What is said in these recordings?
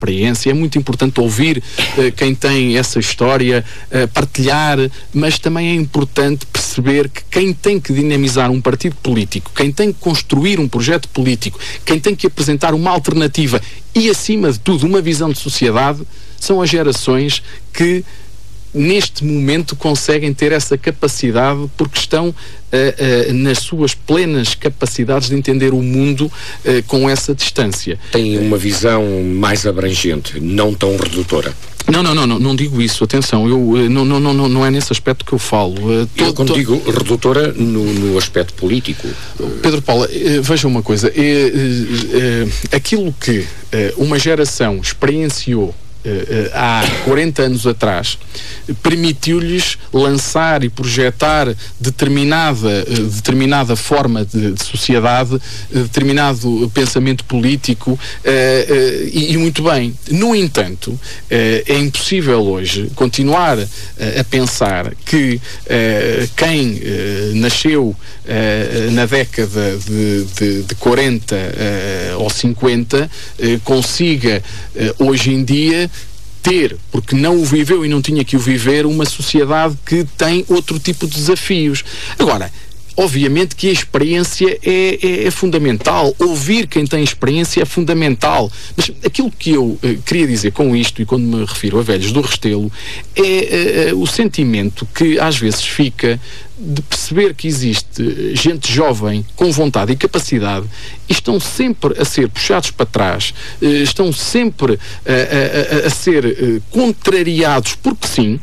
experiência, é muito importante ouvir quem tem essa história, partilhar, mas também é importante perceber que quem tem que dinamizar um partido político, quem tem que construir um projeto político, quem tem que apresentar uma alternativa e, acima de tudo, uma visão de sociedade, são as gerações que neste momento conseguem ter essa capacidade porque estão nas suas plenas capacidades de entender o mundo com essa distância. Tem uma visão mais abrangente, não tão redutora. Não digo isso, atenção, não é nesse aspecto que eu falo. Eu quando digo redutora no aspecto político. Pedro Paula, veja uma coisa, aquilo que uma geração experienciou há 40 anos atrás, permitiu-lhes lançar e projetar determinada forma de sociedade, determinado pensamento político, e muito bem. No entanto, é impossível hoje continuar a pensar que quem nasceu na década de 40 ou 50 consiga hoje em dia ter, porque não o viveu e não tinha que o viver, uma sociedade que tem outro tipo de desafios. Agora, obviamente que a experiência é fundamental, ouvir quem tem experiência é fundamental, mas aquilo que eu queria dizer com isto, e quando me refiro a velhos do Restelo, é o sentimento que às vezes fica de perceber que existe gente jovem com vontade e capacidade e estão sempre a ser puxados para trás, estão sempre a ser contrariados porque sim,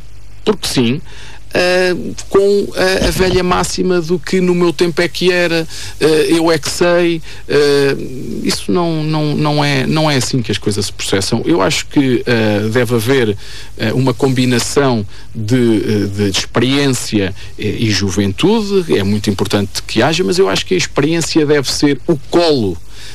com a velha máxima do que no meu tempo é que era, eu é que sei. Isso não é assim que as coisas se processam. Eu acho que deve haver uma combinação de experiência e juventude, é muito importante que haja, mas eu acho que a experiência deve ser o colo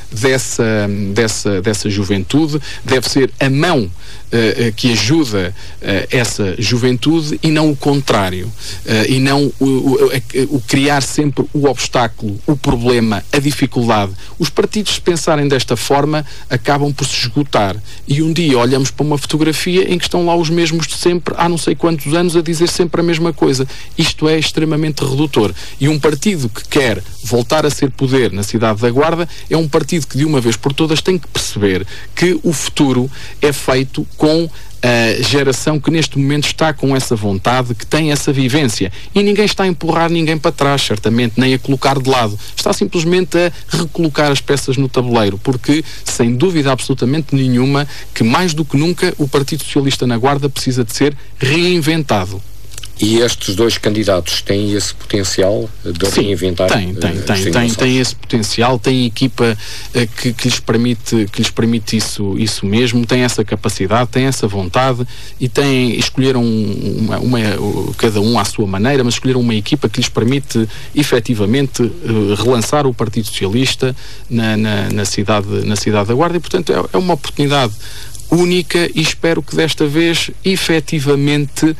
dessa juventude, deve ser a mão que ajuda essa juventude e não o contrário, e não o criar sempre o obstáculo, o problema, a dificuldade. Os partidos, se pensarem desta forma, acabam por se esgotar e um dia olhamos para uma fotografia em que estão lá os mesmos de sempre há não sei quantos anos a dizer sempre a mesma coisa. Isto é extremamente redutor, e um partido que quer voltar a ser poder na cidade da Guarda é um partido que de uma vez por todas tem que perceber que o futuro é feito com a geração que neste momento está com essa vontade, que tem essa vivência, e ninguém está a empurrar ninguém para trás, certamente, nem a colocar de lado, está simplesmente a recolocar as peças no tabuleiro, porque sem dúvida absolutamente nenhuma que mais do que nunca o Partido Socialista na Guarda precisa de ser reinventado. E estes dois candidatos têm esse potencial de reinventar? Tem esse potencial, tem equipa que lhes permite isso mesmo, tem essa capacidade, tem essa vontade e escolheram cada um à sua maneira, mas escolheram uma equipa que lhes permite efetivamente relançar o Partido Socialista na cidade da Guarda, e portanto é uma oportunidade única, e espero que desta vez efetivamente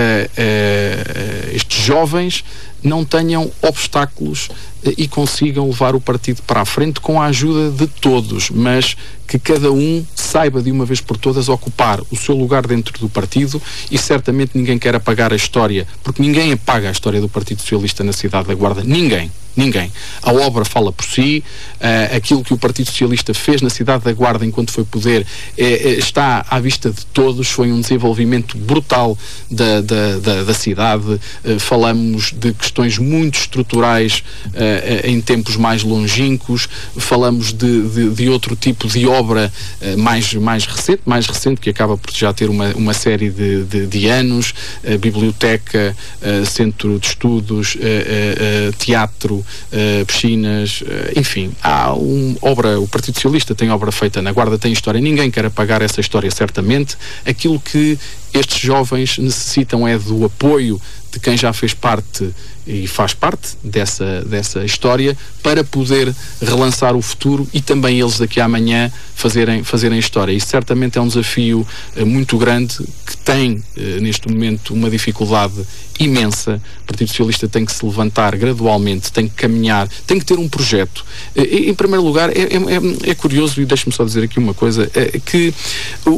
estes jovens não tenham obstáculos e consigam levar o partido para a frente com a ajuda de todos, mas que cada um saiba de uma vez por todas ocupar o seu lugar dentro do partido, e certamente ninguém quer apagar a história, porque ninguém apaga a história do Partido Socialista na cidade da Guarda, ninguém. A obra fala por si, aquilo que o Partido Socialista fez na cidade da Guarda enquanto foi poder está à vista de todos, foi um desenvolvimento brutal da cidade, falamos de questões muito estruturais em tempos mais longínquos, falamos de outro tipo de obra mais recente, que acaba por já ter uma série de anos, biblioteca, centro de estudos, teatro, piscinas, enfim, o Partido Socialista tem obra feita na Guarda, tem história, ninguém quer apagar essa história, certamente. Aquilo que estes jovens necessitam é do apoio de quem já fez parte e faz parte dessa história para poder relançar o futuro e também eles daqui a amanhã fazerem história. Isso certamente é um desafio muito grande que tem neste momento uma dificuldade imensa. O Partido Socialista tem que se levantar gradualmente, tem que caminhar, tem que ter um projeto. Em primeiro lugar, é curioso, e deixe-me só dizer aqui uma coisa, que